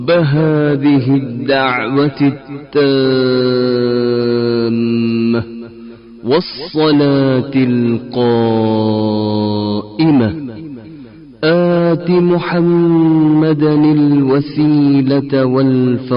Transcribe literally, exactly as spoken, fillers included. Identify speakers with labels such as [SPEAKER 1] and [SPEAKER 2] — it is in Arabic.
[SPEAKER 1] هذه الدعوة التامة والصلاة القائمة آت محمدا الوسيلة والفضيلة